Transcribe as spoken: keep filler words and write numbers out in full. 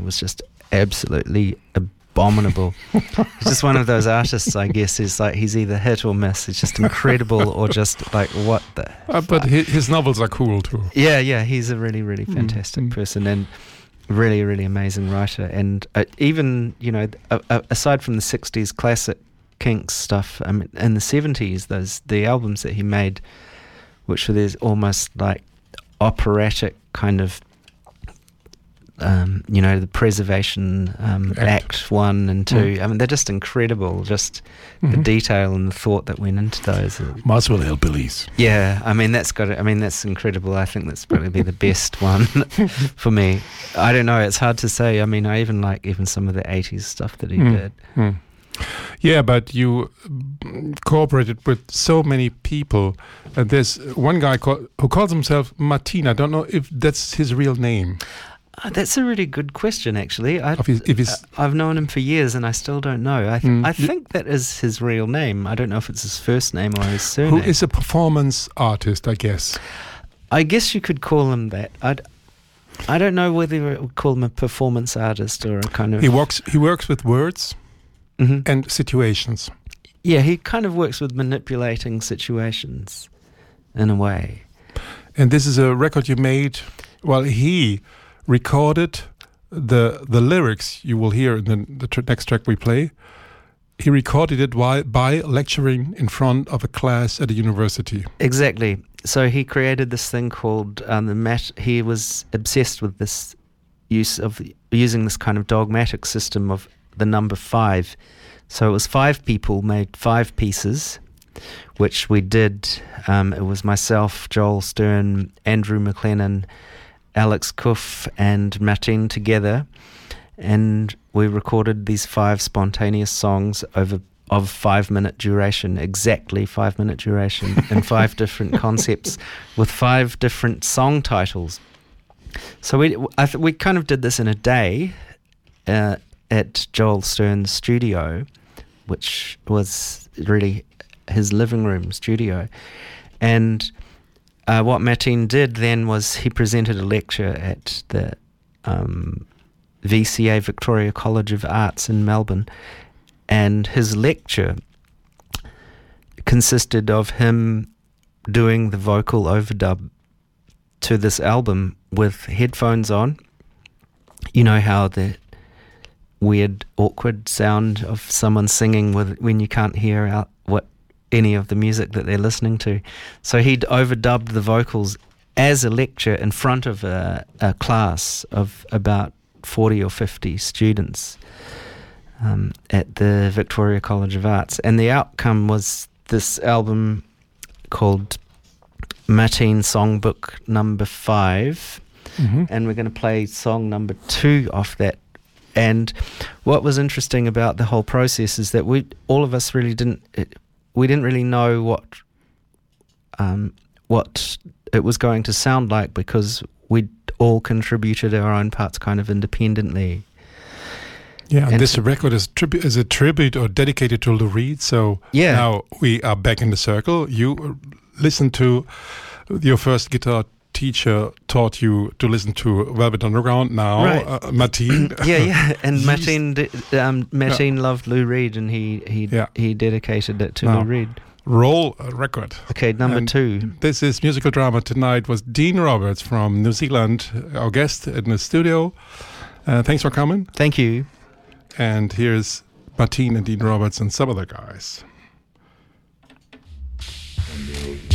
was just absolutely abominable. He's just one of those artists, I guess. He's like he's either hit or miss. It's just incredible, or just like what the. Uh, but his, his novels are cool too. Yeah, yeah, he's a really, really fantastic mm. person, and really, really amazing writer. And uh, even you know, uh, uh, aside from the sixties classic Kinks stuff, I mean, in the seventies, those the albums that he made, which were these almost like operatic kind of. Um, you know, the Preservation um, Act. Act one and two. Mm. I mean, they're just incredible. Just mm-hmm. the detail and the thought that went into those. Marswell Hillbillies. Yeah, I mean that's got. I mean that's incredible. I think that's probably the best one for me. I don't know. It's hard to say. I mean, I even like even some of the eighties stuff that he mm. did. Mm. Yeah, but you cooperated with so many people. And there's one guy called, who calls himself Martin. I don't know if that's his real name. Oh, that's a really good question, actually. I, his, if his, uh, I've known him for years, and I still don't know. I, th- mm, I think that is his real name. I don't know if it's his first name or his surname. Who is a performance artist, I guess. I guess you could call him that. I'd, I don't know whether it would call him a performance artist or a kind of... He works, he works with words mm-hmm. and situations. Yeah, he kind of works with manipulating situations, in a way. And this is a record you made... Well, he... recorded the the lyrics you will hear in the, the tr- next track we play. He recorded it while by lecturing in front of a class at a university. Exactly. So he created this thing called um, the mat. He was obsessed with this use of using this kind of dogmatic system of the number five. So it was five people made five pieces, which we did. Um, it was myself, Joel Stern, Andrew McLennan, Alex Kuff and Martin together, and we recorded these five spontaneous songs over of five minute duration, exactly five minute duration, in five different concepts with five different song titles. So we I th- we kind of did this in a day uh, at Joel Stern's studio, which was really his living room studio, and Uh, what Martin did then was he presented a lecture at the um, V C A Victoria College of Arts in Melbourne, and his lecture consisted of him doing the vocal overdub to this album with headphones on. You know how the weird, awkward sound of someone singing with when you can't hear out what any of the music that they're listening to. So he'd overdubbed the vocals as a lecture in front of a, a class of about forty or fifty students um, at the Victoria College of Arts. And the outcome was this album called Martin Songbook Number Five. Mm-hmm. And we're going to play song number two off that. And what was interesting about the whole process is that we, all of us really didn't... It, We didn't really know what um, what it was going to sound like because we all contributed our own parts kind of independently. Yeah, and, and this record is, tribu- is a tribute or dedicated to Lou Reed. So yeah. Now we are back in the circle. You listen to your first guitar teacher taught you to listen to Velvet Underground. Now, right. uh, Martin. yeah, yeah, and Martin, di- um, Martin yeah. loved Lou Reed, and he he yeah. he dedicated it to now, Lou Reed. Roll a record. Okay, number and two. This is Musical Drama. Tonight was Dean Roberts from New Zealand, our guest in the studio. Uh, thanks for coming. Thank you. And here's Martin and Dean Roberts and some other guys.